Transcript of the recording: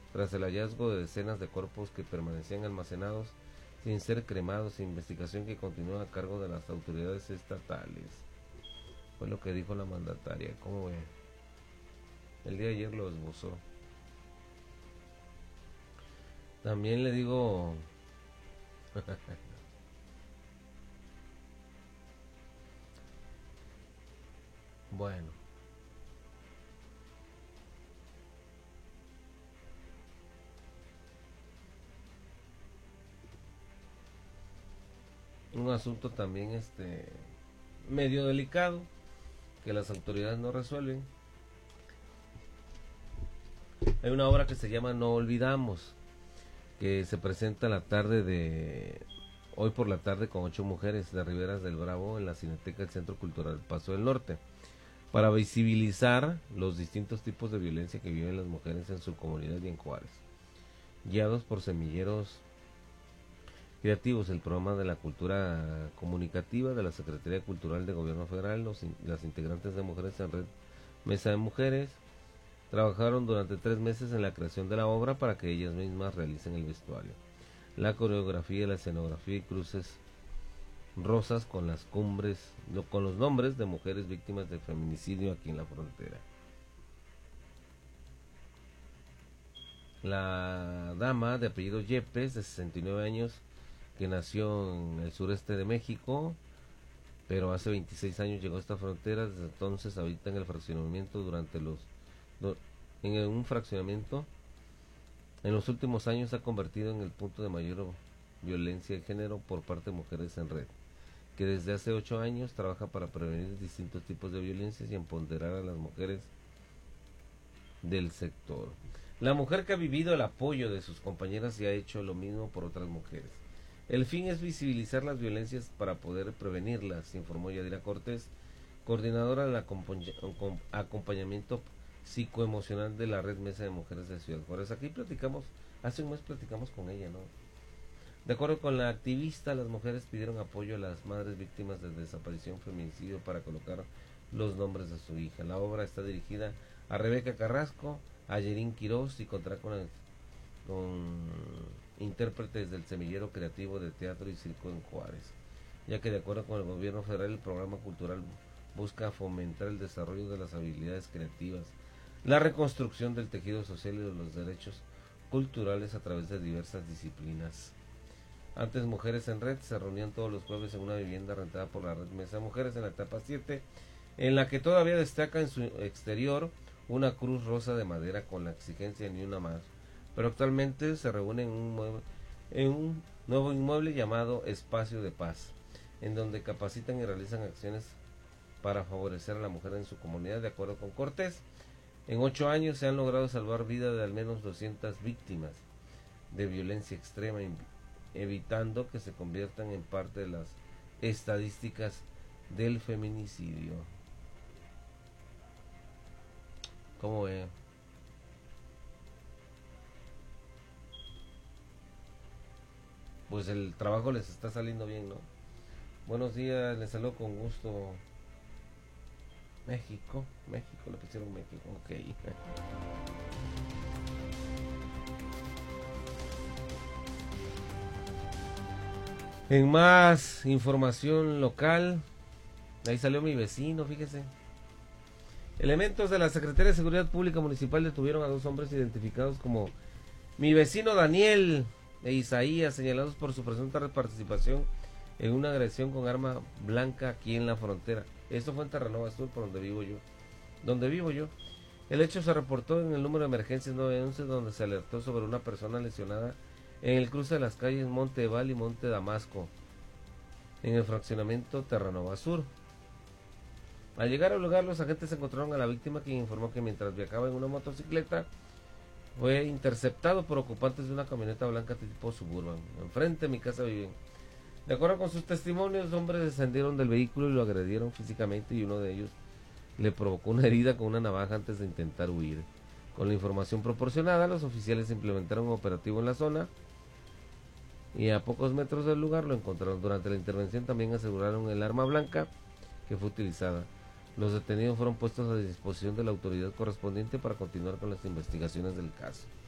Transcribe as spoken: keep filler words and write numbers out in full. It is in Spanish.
tras el hallazgo de decenas de cuerpos que permanecían almacenados sin ser cremados, investigación que continúa a cargo de las autoridades estatales. Fue lo que dijo la mandataria. ¿Cómo ve? El día de ayer lo esbozó. También le digo... bueno. Un asunto también este medio delicado que las autoridades no resuelven. Hay una obra que se llama No Olvidamos, que se presenta la tarde de hoy por la tarde con ocho mujeres de Riberas del Bravo en la Cineteca del Centro Cultural Paso del Norte, para visibilizar los distintos tipos de violencia que viven las mujeres en su comunidad y en Juárez. Guiados por Semilleros Creativos, el programa de la cultura comunicativa de la Secretaría Cultural de Gobierno Federal, los, las integrantes de Mujeres en Red Mesa de Mujeres, trabajaron durante tres meses en la creación de la obra para que ellas mismas realicen el vestuario, la coreografía, la escenografía y cruces rosas con las cumbres, con los nombres de mujeres víctimas de feminicidio aquí en la frontera. La dama de apellido Yepes, de sesenta y nueve años, que nació en el sureste de México, pero hace veintiséis años llegó a esta frontera. Desde entonces habita en el fraccionamiento durante los en un fraccionamiento en los últimos años se ha convertido en el punto de mayor violencia de género por parte de Mujeres en Red, que desde hace ocho años trabaja para prevenir distintos tipos de violencias y empoderar a las mujeres del sector. La mujer que ha vivido el apoyo de sus compañeras y ha hecho lo mismo por otras mujeres. El fin es visibilizar las violencias para poder prevenirlas, informó Yadira Cortés, coordinadora del acompañamiento psicoemocional de la Red Mesa de Mujeres de Ciudad Juárez. Aquí platicamos, hace un mes platicamos con ella, ¿no? De acuerdo con la activista, las mujeres pidieron apoyo a las madres víctimas de desaparición, feminicidio, para colocar los nombres de su hija. La obra está dirigida a Rebeca Carrasco, a Yerín Quirós y contará con, el, con intérpretes del Semillero Creativo de Teatro y Circo en Juárez, ya que de acuerdo con el gobierno federal, el programa cultural busca fomentar el desarrollo de las habilidades creativas, la reconstrucción del tejido social y de los derechos culturales a través de diversas disciplinas. Antes, Mujeres en Red se reunían todos los jueves en una vivienda rentada por la Red Mesa de Mujeres en la etapa siete, en la que todavía destaca en su exterior una cruz rosa de madera con la exigencia ni una más, pero actualmente se reúne en un, mueble, en un nuevo inmueble llamado Espacio de Paz, en donde capacitan y realizan acciones para favorecer a la mujer en su comunidad. De acuerdo con Cortés, en ocho años se han logrado salvar vida de al menos doscientas víctimas de violencia extrema, evitando que se conviertan en parte de las estadísticas del feminicidio. ¿Cómo ve? Pues el trabajo les está saliendo bien, ¿no? Buenos días, les saludo con gusto. México, México, le pusieron México, ok. En más información local, ahí salió mi vecino, fíjese. Elementos de la Secretaría de Seguridad Pública Municipal detuvieron a dos hombres identificados como mi vecino Daniel e Isaías, señalados por su presunta participación en una agresión con arma blanca aquí en la frontera. Esto fue en Terranova Sur, por donde vivo yo. Donde vivo yo. El hecho se reportó en el número de emergencias nueve once, donde se alertó sobre una persona lesionada en el cruce de las calles Monte Val y Monte Damasco, en el fraccionamiento Terranova Sur. Al llegar al lugar, los agentes encontraron a la víctima, quien informó que mientras viajaba en una motocicleta fue interceptado por ocupantes de una camioneta blanca tipo Suburban. Enfrente de mi casa viven. De acuerdo con sus testimonios, los hombres descendieron del vehículo y lo agredieron físicamente, y uno de ellos le provocó una herida con una navaja antes de intentar huir. Con la información proporcionada, los oficiales implementaron un operativo en la zona y a pocos metros del lugar lo encontraron. Durante la intervención también aseguraron el arma blanca que fue utilizada. Los detenidos fueron puestos a disposición de la autoridad correspondiente para continuar con las investigaciones del caso.